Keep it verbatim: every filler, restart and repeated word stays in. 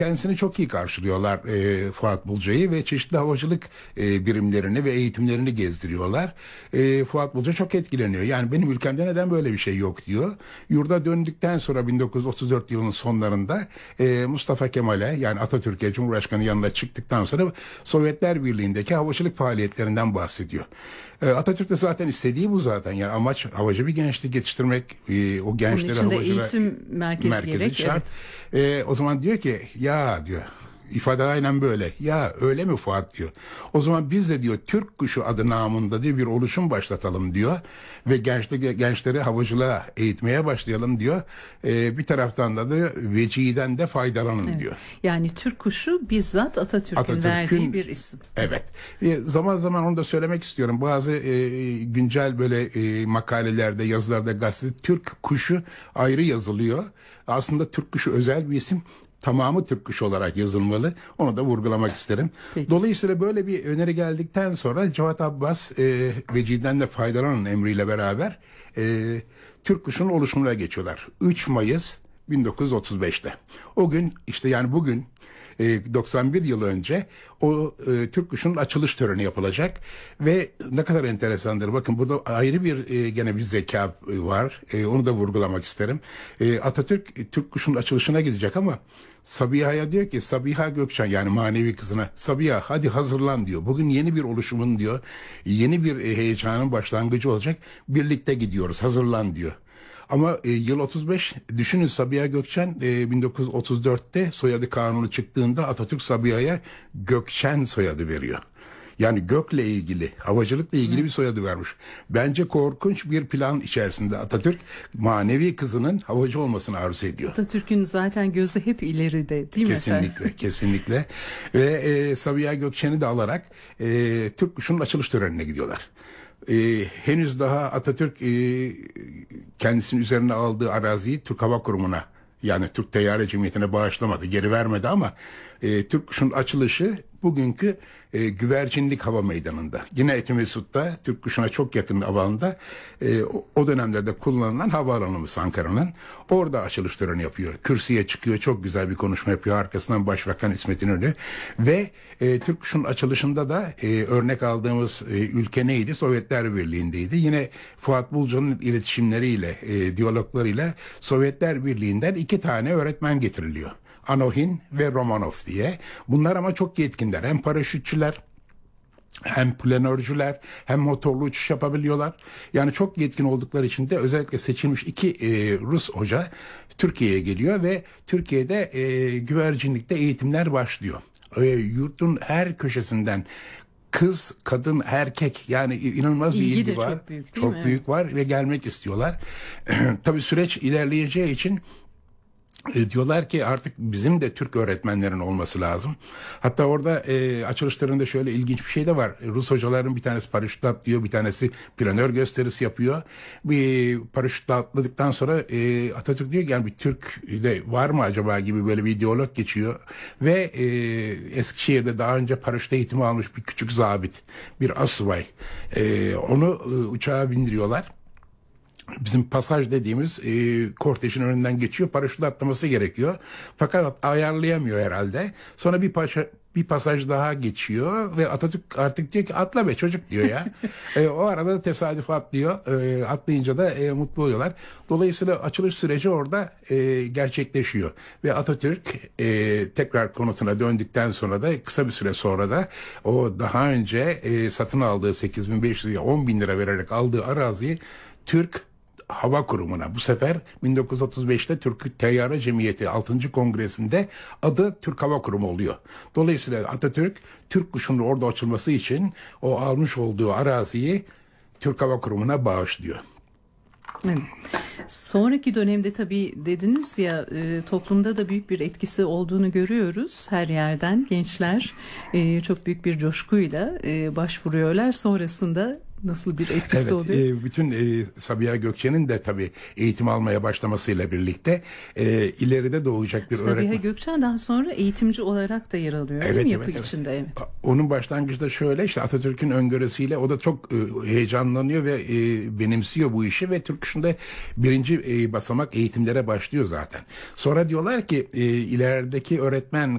Kendisini çok iyi karşılıyorlar e, Fuat Bulca'yı ve çeşitli havacılık e, birimlerini ve eğitimlerini gezdiriyorlar. E, Fuat Bulca çok etkileniyor. Yani benim ülkemde neden böyle bir şey yok diyor. Yurda döndükten sonra bin dokuz yüz otuz dört yılının sonlarında e, Mustafa Kemal'e, yani Atatürk'e, Cumhurbaşkanı yanına çıktıktan sonra Sovyetler Birliği'ndeki havacılık faaliyetlerinden bahsediyor. E, Atatürk de zaten istediği bu zaten. Yani amaç havacı bir gençlik yetiştirmek. E, o gençleri Onun için de havacılığa eğitim merkezi, merkezi gerek. şart. Evet. E, o zaman diyor ki ya diyor, ifade aynen böyle. Ya öyle mi Fuat diyor. O zaman biz de diyor Türk Kuşu adı namında diye bir oluşum başlatalım diyor. Ve gençlik, gençleri havacılığa eğitmeye başlayalım diyor. Ee, bir taraftan da, da Vecihi'den de faydalanın Evet. diyor. Yani Türk Kuşu bizzat Atatürk'ün, Atatürk'ün verdiği bir isim. Evet. E, zaman zaman onu da söylemek istiyorum. Bazı e, güncel böyle e, makalelerde, yazılarda, gazetede Türk Kuşu ayrı yazılıyor. Aslında Türk Kuşu özel bir isim. Tamamı Türk Kuşu olarak yazılmalı. Onu da vurgulamak isterim. Peki. Dolayısıyla böyle bir öneri geldikten sonra Cevat Abbas e, Vecihi'den de faydalanın emriyle beraber e, Türk Kuşu'nun oluşumuna geçiyorlar. üç Mayıs bin dokuz yüz otuz beşte. O gün işte, yani bugün e, doksan bir yıl önce o e, Türk Kuşu'nun açılış töreni yapılacak ve ne kadar enteresandır. Bakın burada ayrı bir e, gene bir zeka var. E, onu da vurgulamak isterim. E, Atatürk Türk Kuşu'nun açılışına gidecek ama Sabiha'ya diyor ki, Sabiha Gökçen, yani manevi kızına, Sabiha hadi hazırlan diyor. Bugün yeni bir oluşumun diyor, yeni bir e, heyecanın başlangıcı olacak. Birlikte gidiyoruz, hazırlan diyor. Ama e, yıl otuz beş, düşünün, Sabiha Gökçen e, bin dokuz yüz otuz dörtte soyadı kanunu çıktığında Atatürk Sabiha'ya Gökçen soyadı veriyor. Yani gökle ilgili, havacılıkla ilgili bir soyadı vermiş. Bence korkunç bir plan içerisinde Atatürk manevi kızının havacı olmasını arzu ediyor. Atatürk'ün zaten gözü hep ileride, değil mi kesinlikle, efendim? Kesinlikle. Ve e, Sabiha Gökçen'i de alarak e, Türk Kuşu'nun açılış törenine gidiyorlar. Ee, henüz daha Atatürk e, kendisinin üzerine aldığı araziyi Türk Hava Kurumu'na, yani Türk Teyyare Cemiyeti'ne bağışlamadı, geri vermedi ama e, Türk Kuşu'nun açılışı bugünkü e, Güvercinlik Hava Meydanı'nda. Yine Etimesgut'ta, Türk Kuşu'na çok yakın alanda, e, o, o dönemlerde kullanılan havaalanımız Ankara'nın. Orada açılış töreni yapıyor. Kürsüye çıkıyor, çok güzel bir konuşma yapıyor. Arkasından Başbakan İsmet İnönü ve e, Türk Kuşu'nun açılışında da e, örnek aldığımız e, ülke neydi? Sovyetler Birliği'ndeydi. Yine Fuat Bulca'nın iletişimleriyle, e, diyaloglarıyla Sovyetler Birliği'nden iki tane öğretmen getiriliyor. Anohin ve Romanov diye. Bunlar ama çok yetkinler. Hem paraşütçüler, hem planörcüler, hem motorlu uçuş yapabiliyorlar. Yani çok yetkin oldukları için de özellikle seçilmiş iki e, Rus hoca Türkiye'ye geliyor ve Türkiye'de e, güvercinlikte eğitimler başlıyor. E, yurtun her köşesinden kız, kadın, erkek, yani inanılmaz bir İlgi ilgi de var. çok büyük, değil çok mi? büyük var ve gelmek istiyorlar. Tabii süreç ilerleyeceği için E, diyorlar ki artık bizim de Türk öğretmenlerin olması lazım. Hatta orada e, açılışlarında şöyle ilginç bir şey de var. Rus hocaların bir tanesi paraşütle atlıyor, bir tanesi planör gösterisi yapıyor. Bir paraşütle atladıktan sonra e, Atatürk diyor ki, yani bir Türk de var mı acaba gibi böyle bir diyalog geçiyor. Ve e, Eskişehir'de daha önce paraşüt eğitimi almış bir küçük zabit, bir asubay. E, onu e, uçağa bindiriyorlar. Bizim pasaj dediğimiz e, kortejin önünden geçiyor. Paraşütle atlaması gerekiyor. Fakat ayarlayamıyor herhalde. Sonra bir paşa, bir pasaj daha geçiyor ve Atatürk artık diyor ki atla be çocuk diyor ya. e, o arada da tesadüf atlıyor. E, atlayınca da e, mutlu oluyorlar. Dolayısıyla açılış süreci orada e, gerçekleşiyor. Ve Atatürk e, tekrar konutuna döndükten sonra da kısa bir süre sonra da o daha önce e, satın aldığı sekiz bin beş yüz on bin lira vererek aldığı araziyi Türk Hava Kurumu'na, bu sefer bin dokuz yüz otuz beşte Türk Teyyare Cemiyeti altıncı Kongresi'nde adı Türk Hava Kurumu oluyor. Dolayısıyla Atatürk Türk Kuşu'nun orada açılması için o almış olduğu araziyi Türk Hava Kurumu'na bağışlıyor. Evet. Sonraki dönemde tabii dediniz ya, e, toplumda da büyük bir etkisi olduğunu görüyoruz. Her yerden gençler e, çok büyük bir coşkuyla e, başvuruyorlar. Sonrasında nasıl bir etkisi evet, oluyor? E, bütün e, Sabiha Gökçen'in de tabii eğitim almaya başlamasıyla birlikte e, ileride doğacak bir Sabiha öğretmen. Gökçen daha sonra eğitimci olarak da yer alıyor, Evet, değil mi? evet, Yapı evet. içinde. Evet. Onun başlangıçta şöyle, işte Atatürk'ün öngörüsüyle o da çok e, heyecanlanıyor ve e, benimsiyor bu işi ve Türk Kuşu'nda birinci e, basamak eğitimlere başlıyor zaten. Sonra diyorlar ki e, ilerideki öğretmen